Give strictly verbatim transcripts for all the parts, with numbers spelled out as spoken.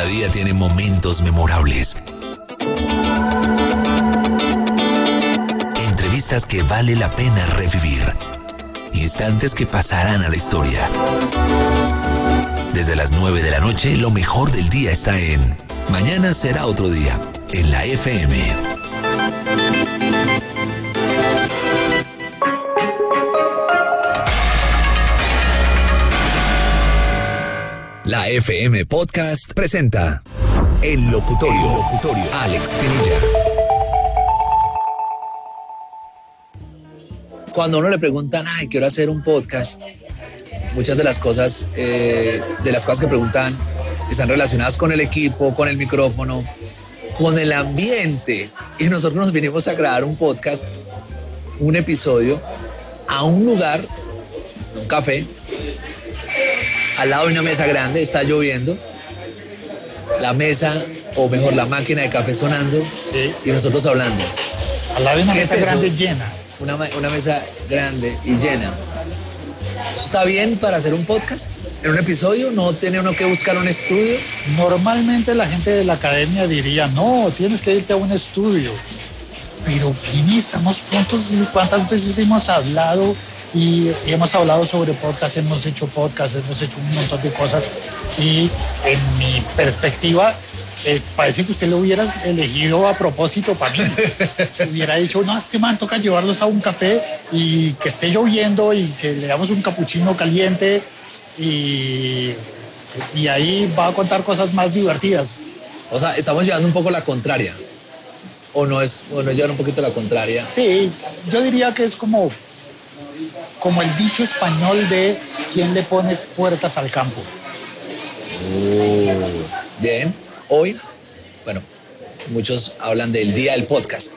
Cada día tiene momentos memorables. Entrevistas que vale la pena revivir. Instantes que pasarán a la historia. Desde las nueve de la noche, lo mejor del día está en Mañana será otro día, en la F M. La F M Podcast presenta El Locutorio, El Locutorio, Alex Pinilla. Cuando a uno le preguntan, ay, quiero hacer un podcast, muchas de las cosas, eh, de las cosas que preguntan están relacionadas con el equipo, con el micrófono, con el ambiente. Y nosotros nos vinimos a grabar un podcast, un episodio, a un lugar, un café, al lado de una mesa grande, está lloviendo, la mesa, o mejor la máquina de café sonando, sí, y nosotros hablando. Al lado de una mesa es grande llena. Una, una mesa grande y llena. ¿Eso está bien para hacer un podcast? ¿En un episodio? ¿No tiene uno que buscar un estudio? Normalmente la gente de la academia diría, no, tienes que irte a un estudio. Pero, Pini, estamos juntos. ¿Cuántas veces hemos hablado? Y hemos hablado sobre podcast, hemos hecho podcast, hemos hecho un montón de cosas. Y en mi perspectiva, eh, parece que usted lo hubiera elegido a propósito para mí. Hubiera dicho, no, este man toca llevarlos a un café y que esté lloviendo y que le damos un capuchino caliente y, y ahí va a contar cosas más divertidas. O sea, estamos llevando un poco la contraria. ¿O no es, o no llevar un poquito la contraria? Sí, yo diría que es como... como el dicho español de ¿quién le pone puertas al campo? Uh, bien, hoy, bueno, muchos hablan del día del podcast.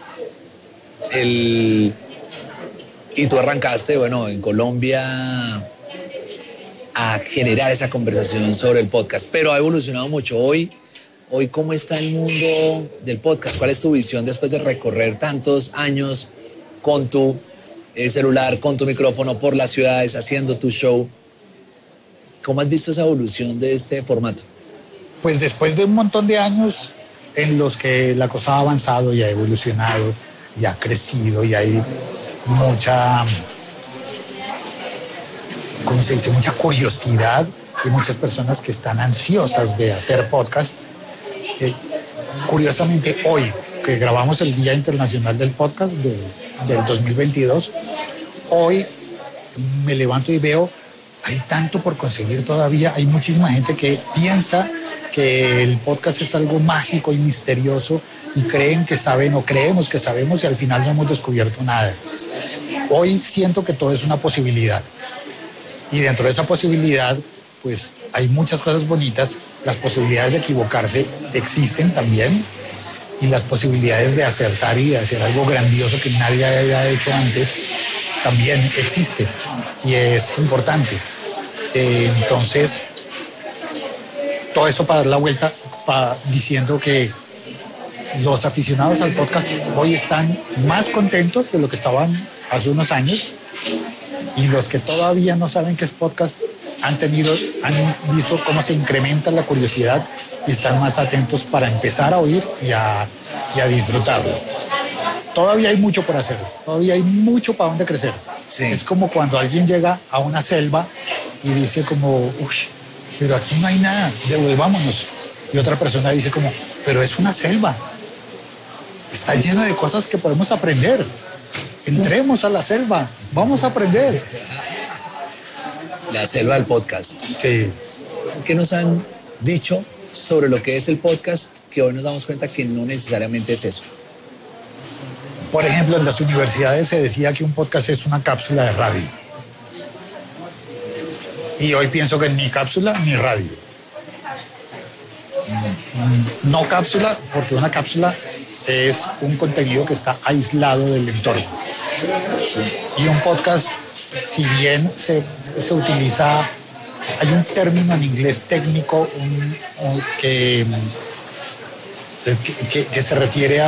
El, y tú arrancaste, bueno, en Colombia a generar esa conversación sobre el podcast, pero ha evolucionado mucho. Hoy, hoy ¿cómo está el mundo del podcast? ¿Cuál es tu visión después de recorrer tantos años con tu el celular, con tu micrófono por las ciudades, haciendo tu show? ¿Cómo has visto esa evolución de este formato? Pues después de un montón de años en los que la cosa ha avanzado y ha evolucionado y ha crecido y hay mucha, ¿cómo se dice? Mucha curiosidad y muchas personas que están ansiosas de hacer podcast. Eh, curiosamente, hoy que grabamos el Día Internacional del Podcast de, del dos mil veintidós, hoy me levanto y veo, hay tanto por conseguir todavía, hay muchísima gente que piensa que el podcast es algo mágico y misterioso y creen que saben o creemos que sabemos y al final no hemos descubierto nada. Hoy siento que todo es una posibilidad y dentro de esa posibilidad pues hay muchas cosas bonitas, las posibilidades de equivocarse existen también, y las posibilidades de acertar y de hacer algo grandioso que nadie haya hecho antes también existe y es importante. Eh, entonces, todo eso para dar la vuelta, para, diciendo que los aficionados al podcast hoy están más contentos de lo que estaban hace unos años, y los que todavía no saben qué es podcast han tenido, han visto cómo se incrementa la curiosidad y están más atentos para empezar a oír y a, y a disfrutarlo. Todavía hay mucho por hacer, todavía hay mucho para donde crecer. Sí. Es como cuando alguien llega a una selva y dice como, uy, pero aquí no hay nada, devolvámonos. Y otra persona dice como, pero es una selva, está llena de cosas que podemos aprender. Entremos a la selva, vamos a aprender. La selva del podcast. Sí. ¿Qué nos han dicho sobre lo que es el podcast, que hoy nos damos cuenta que no necesariamente es eso? Por ejemplo, en las universidades se decía que un podcast es una cápsula de radio. Y hoy pienso que ni cápsula ni radio. No cápsula, porque una cápsula es un contenido que está aislado del entorno. Y un podcast, si bien se, se utiliza, hay un término en inglés técnico un, un, que, que, que se refiere a